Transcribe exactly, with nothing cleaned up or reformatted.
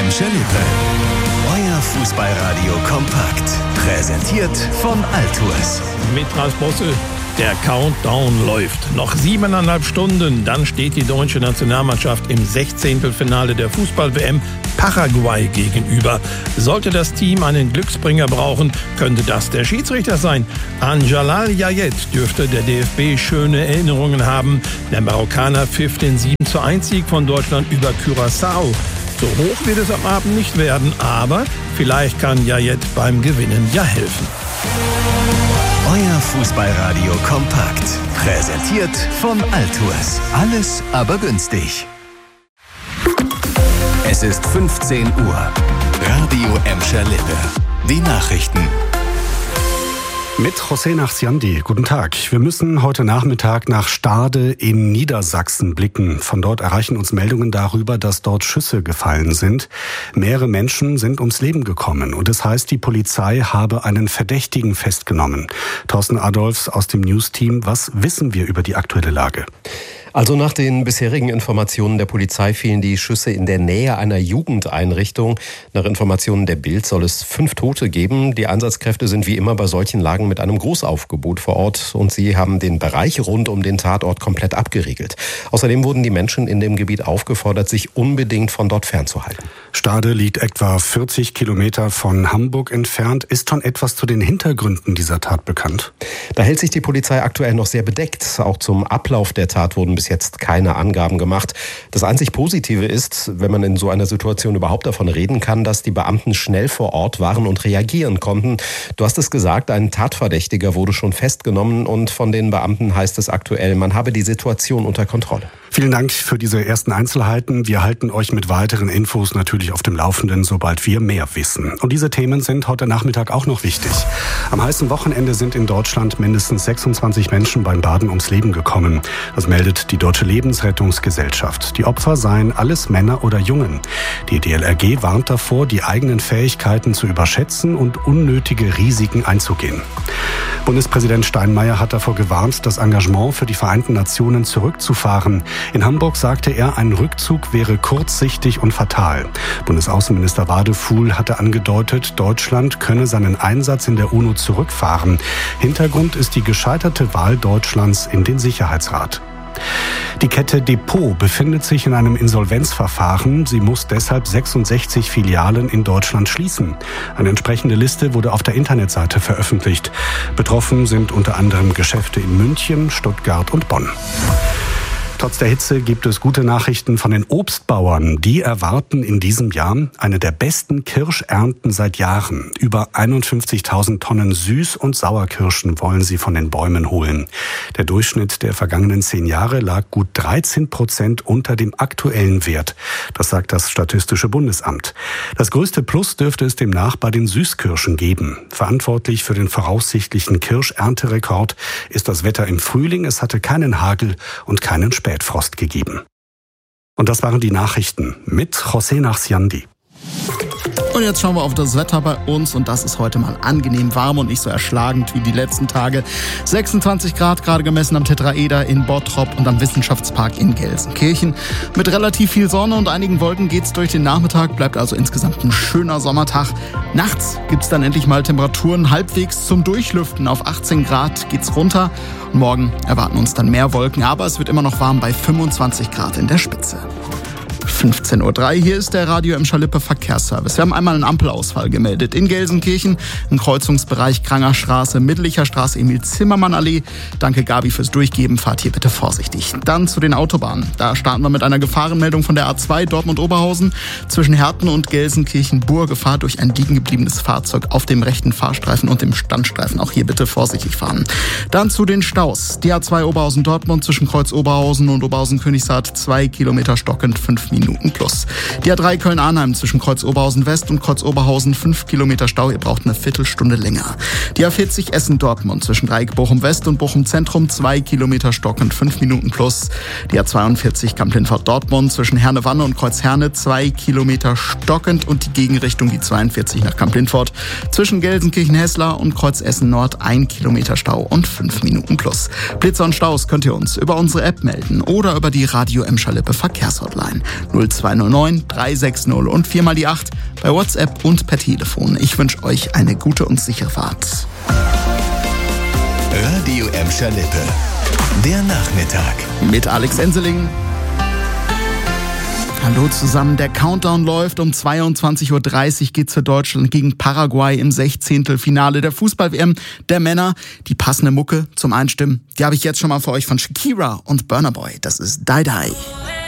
Emscher Lippe. Euer Fußballradio kompakt. Präsentiert von Altours. Mit Ralf Bosse. Der Countdown läuft. Noch siebeneinhalb Stunden, dann steht die deutsche Nationalmannschaft im Sechzehntelfinale der Fußball-W M Paraguay gegenüber. Sollte das Team einen Glücksbringer brauchen, könnte das der Schiedsrichter sein. An Jalal Yayet dürfte der D F B schöne Erinnerungen haben. Der Marokkaner pfiff den sieben zu eins Sieg von Deutschland über Curaçao. So hoch wird es am Abend nicht werden, aber vielleicht kann Yayet beim Gewinnen ja helfen. Euer Fußballradio kompakt. Präsentiert von Altours. Alles aber günstig. Es ist fünfzehn Uhr. Radio Emscher Lippe. Die Nachrichten. Mit Hossein Achsiandi. Guten Tag. Wir müssen heute Nachmittag nach Stade in Niedersachsen blicken. Von dort erreichen uns Meldungen darüber, dass dort Schüsse gefallen sind. Mehrere Menschen sind ums Leben gekommen. Und es heißt, die Polizei habe einen Verdächtigen festgenommen. Thorsten Adolfs aus dem News-Team. Was wissen wir über die aktuelle Lage? Also nach den bisherigen Informationen der Polizei fielen die Schüsse in der Nähe einer Jugendeinrichtung. Nach Informationen der Bild soll es fünf Tote geben. Die Einsatzkräfte sind wie immer bei solchen Lagen mit einem Großaufgebot vor Ort und sie haben den Bereich rund um den Tatort komplett abgeriegelt. Außerdem wurden die Menschen in dem Gebiet aufgefordert, sich unbedingt von dort fernzuhalten. Stade liegt etwa vierzig Kilometer von Hamburg entfernt. Ist schon etwas zu den Hintergründen dieser Tat bekannt? Da hält sich die Polizei aktuell noch sehr bedeckt. Auch zum Ablauf der Tat wurden bis jetzt keine Angaben gemacht. Das einzig Positive ist, wenn man in so einer Situation überhaupt davon reden kann, dass die Beamten schnell vor Ort waren und reagieren konnten. Du hast es gesagt, ein Tatverdächtiger wurde schon festgenommen und von den Beamten heißt es aktuell, man habe die Situation unter Kontrolle. Vielen Dank für diese ersten Einzelheiten. Wir halten euch mit weiteren Infos natürlich auf dem Laufenden, sobald wir mehr wissen. Und diese Themen sind heute Nachmittag auch noch wichtig. Am heißen Wochenende sind in Deutschland mindestens sechsundzwanzig Menschen beim Baden ums Leben gekommen. Das meldet die Deutsche Lebensrettungsgesellschaft. Die Opfer seien alles Männer oder Jungen. Die D L R G warnt davor, die eigenen Fähigkeiten zu überschätzen und unnötige Risiken einzugehen. Bundespräsident Steinmeier hat davor gewarnt, das Engagement für die Vereinten Nationen zurückzufahren. In Hamburg sagte er, ein Rückzug wäre kurzsichtig und fatal. Bundesaußenminister Wadefuhl hatte angedeutet, Deutschland könne seinen Einsatz in der UNO zurückfahren. Hintergrund ist die gescheiterte Wahl Deutschlands in den Sicherheitsrat. Die Kette Depot befindet sich in einem Insolvenzverfahren. Sie muss deshalb sechsundsechzig Filialen in Deutschland schließen. Eine entsprechende Liste wurde auf der Internetseite veröffentlicht. Betroffen sind unter anderem Geschäfte in München, Stuttgart und Bonn. Trotz der Hitze gibt es gute Nachrichten von den Obstbauern. Die erwarten in diesem Jahr eine der besten Kirschernten seit Jahren. Über einundfünfzigtausend Tonnen Süß- und Sauerkirschen wollen sie von den Bäumen holen. Der Durchschnitt der vergangenen zehn Jahre lag gut dreizehn Prozent unter dem aktuellen Wert. Das sagt das Statistische Bundesamt. Das größte Plus dürfte es demnach bei den Süßkirschen geben. Verantwortlich für den voraussichtlichen Kirschernterekord ist das Wetter im Frühling. Es hatte keinen Hagel und keinen Spätsommer. Frost gegeben. Und das waren die Nachrichten mit Hossein Achsiandi. Und jetzt schauen wir auf das Wetter bei uns und das ist heute mal angenehm warm und nicht so erschlagend wie die letzten Tage. sechsundzwanzig Grad gerade gemessen am Tetraeder in Bottrop und am Wissenschaftspark in Gelsenkirchen. Mit relativ viel Sonne und einigen Wolken geht's durch den Nachmittag, bleibt also insgesamt ein schöner Sommertag. Nachts gibt's dann endlich mal Temperaturen halbwegs zum Durchlüften. Auf achtzehn Grad geht's runter. Und morgen erwarten uns dann mehr Wolken, aber es wird immer noch warm bei fünfundzwanzig Grad in der Spitze. fünfzehn Uhr drei, hier ist der Radio Emscher Lippe Verkehrsservice. Wir haben einmal einen Ampelausfall gemeldet. In Gelsenkirchen, im Kreuzungsbereich Krangerstraße, Mittlicher Straße, Emil-Zimmermann-Allee. Danke Gabi fürs Durchgeben, fahrt hier bitte vorsichtig. Dann zu den Autobahnen. Da starten wir mit einer Gefahrenmeldung von der A zwei Dortmund-Oberhausen. Zwischen Herten und Gelsenkirchen-Bur Gefahr durch ein liegen gebliebenes Fahrzeug auf dem rechten Fahrstreifen und dem Standstreifen. Auch hier bitte vorsichtig fahren. Dann zu den Staus. Die A zwei Oberhausen-Dortmund zwischen Kreuz Oberhausen und Oberhausen-Königshardt. Zwei Kilometer stockend, fünf Minuten plus. Die A drei Köln-Arnheim zwischen Kreuz Oberhausen West und Kreuz Oberhausen, fünf Kilometer Stau, ihr braucht eine Viertelstunde länger. Die A vierzig Essen-Dortmund zwischen Dreieck Bochum West und Bochum Zentrum, zwei Kilometer stockend, fünf Minuten plus. Die A zweiundvierzig Kamp-Lindfort-Dortmund zwischen Herne-Wanne und Kreuz Herne, zwei Kilometer stockend und die Gegenrichtung, die zweiundvierzig nach Kamp-Lindfort zwischen Gelsenkirchen-Hessler und Kreuz Essen-Nord, ein Kilometer Stau und fünf Minuten plus. Blitzer und Staus könnt ihr uns über unsere App melden oder über die Radio Emscher Lippe Verkehrshotline null null zwei null neun drei sechs null und vier mal die acht bei WhatsApp und per Telefon. Ich wünsche euch eine gute und sichere Fahrt. Radio Emscher Lippe. Der Nachmittag. Mit Alex Enseling. Hallo zusammen, der Countdown läuft. Um zweiundzwanzig Uhr dreißig geht's für Deutschland gegen Paraguay im Sechzehntelfinale der Fußball-W M der Männer. Die passende Mucke zum Einstimmen, die habe ich jetzt schon mal für euch von Shakira und Burna Boy. Das ist Die Die.